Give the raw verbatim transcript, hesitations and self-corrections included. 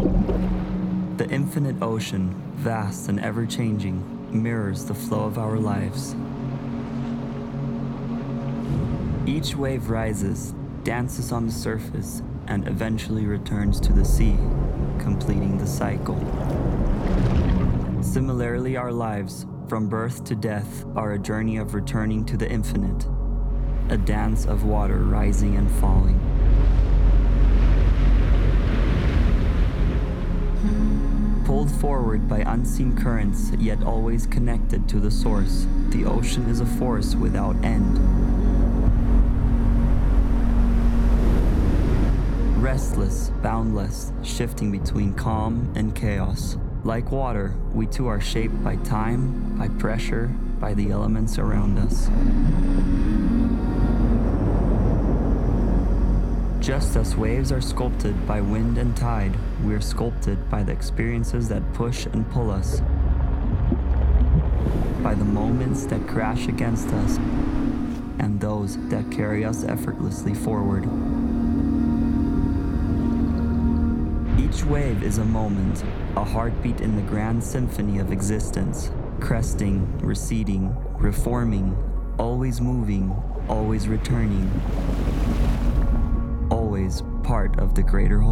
The infinite ocean, vast and ever-changing, mirrors the flow of our lives. Each wave rises, dances on the surface, and eventually returns to the sea, completing the cycle. Similarly, our lives, from birth to death, are a journey of returning to the infinite, a dance of water rising and falling. Pulled forward by unseen currents, yet always connected to the source, the ocean is a force without end. Restless, boundless, shifting between calm and chaos. Like water, we too are shaped by time, by pressure, by the elements around us. Just as waves are sculpted by wind and tide, we are sculpted by the experiences that push and pull us, by the moments that crash against us, and those that carry us effortlessly forward. Each wave is a moment, a heartbeat in the grand symphony of existence, cresting, receding, reforming, always moving, always returning, always part of the greater whole.